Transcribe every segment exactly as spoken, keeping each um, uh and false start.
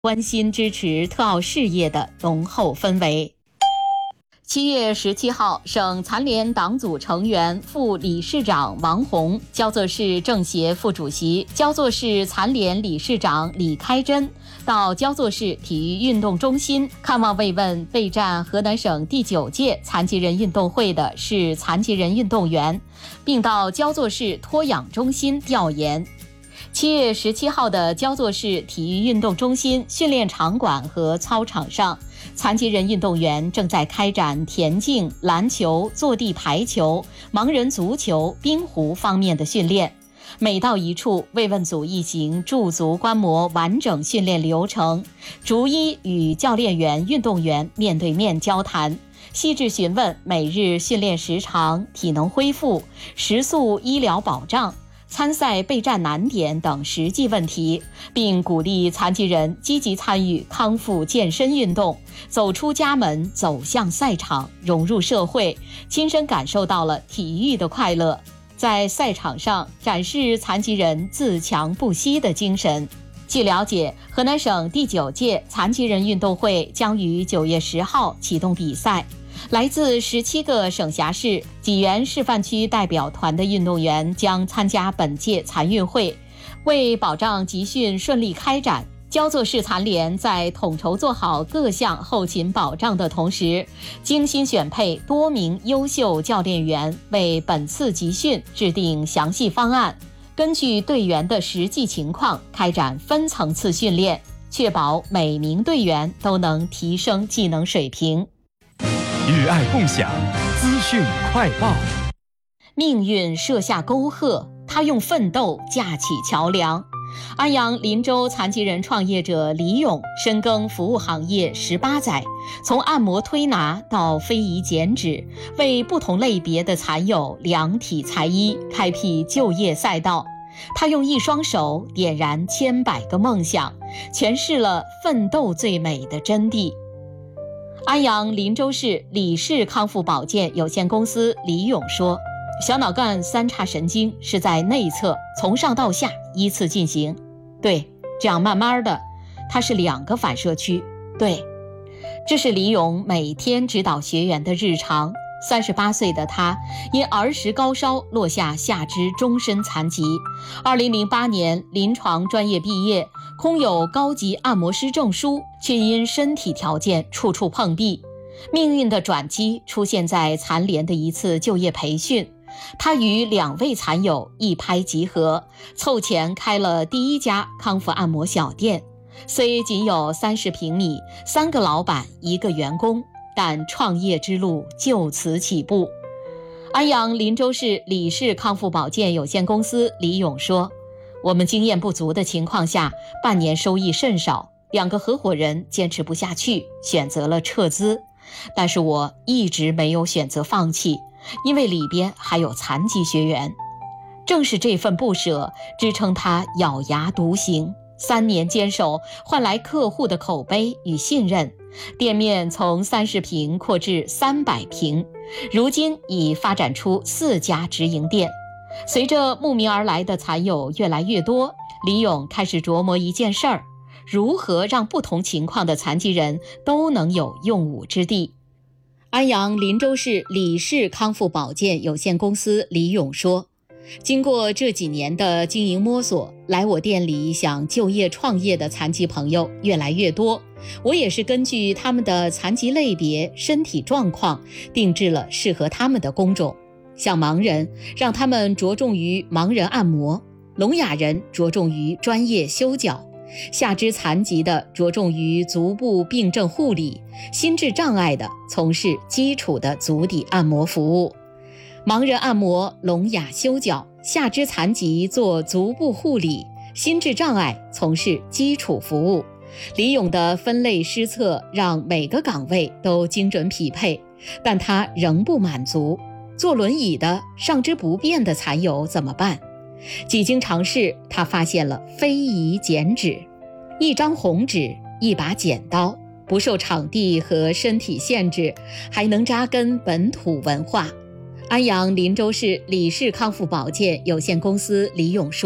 关心支持特奥事业的浓厚氛围。七月十七号，省残联党组成员、副理事长王红、焦作市政协副主席、焦作市残联理事长李开珍到焦作市体育运动中心看望慰问备战河南省第九届残疾人运动会的是残疾人运动员，并到焦作市托养中心调研。七月十七号的焦作市体育运动中心训练场馆和操场上，残疾人运动员正在开展田径、篮球、坐地排球、盲人足球、冰壶方面的训练。每到一处，慰问组一行驻足观摩完整训练流程，逐一与教练员、运动员面对面交谈，细致询问每日训练时长、体能恢复、食宿医疗保障、参赛备战难点等实际问题，并鼓励残疾人积极参与康复健身运动，走出家门，走向赛场，融入社会，亲身感受到了体育的快乐，在赛场上展示残疾人自强不息的精神。据了解，河南省第九届残疾人运动会将于九月十号启动比赛。来自十七个省辖市、济源示范区代表团的运动员将参加本届残运会。为保障集训顺利开展，焦作市残联在统筹做好各项后勤保障的同时，精心选配多名优秀教练员，为本次集训制定详细方案，根据队员的实际情况开展分层次训练，确保每名队员都能提升技能水平。 与爱共享，资讯快报。 命运设下沟壑，他用奋斗架起桥梁。安阳林州残疾人创业者李勇深耕服务行业十八载，从按摩推拿到非遗剪纸，为不同类别的残友量体裁衣，开辟就业赛道。他用一双手点燃千百个梦想，诠释了奋斗最美的真谛。安阳林州市李氏康复保健有限公司李勇说，小脑干三叉神经是在内侧从上到下依次进行，对，这样慢慢的，它是两个反射区，对，这是李勇每天指导学员的日常。三十八岁的他因儿时高烧落下下肢终身残疾，二零零八年临床专业毕业，空有高级按摩师证书，却因身体条件处处碰壁。命运的转机出现在残联的一次就业培训，他与两位残友一拍即合，凑钱开了第一家康复按摩小店。虽仅有三十平米，三个老板一个员工，但创业之路就此起步。安阳林州市李氏康复保健有限公司李勇说，我们经验不足的情况下，半年收益甚少，两个合伙人坚持不下去，选择了撤资。但是我一直没有选择放弃，因为里边还有残疾学员。正是这份不舍，支撑他咬牙独行，三年坚守，换来客户的口碑与信任。店面从三十平扩至三百平，如今已发展出四家直营店。随着慕名而来的残友越来越多，李勇开始琢磨一件事儿：如何让不同情况的残疾人都能有用武之地。安阳林州市李氏康复保健有限公司李勇说，经过这几年的经营摸索，来我店里想就业创业的残疾朋友越来越多，我也是根据他们的残疾类别、身体状况，定制了适合他们的工种。像盲人，让他们着重于盲人按摩；聋哑人着重于专业修脚；下肢残疾的着重于足部病症护理；心智障碍的从事基础的足底按摩服务。盲人按摩，聋哑修脚，下肢残疾做足部护理，心智障碍从事基础服务。李勇的分类施策让每个岗位都精准匹配，但他仍不满足。坐轮椅的、上肢不便的残友怎么办？几经尝试，他发现了非遗剪纸。一张红纸，一把剪刀，不受场地和身体限制，还能扎根本土文化。安阳林州市李氏康复保健有限公司李勇说，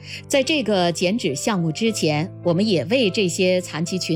在这个减脂项目之前，我们也为这些残疾群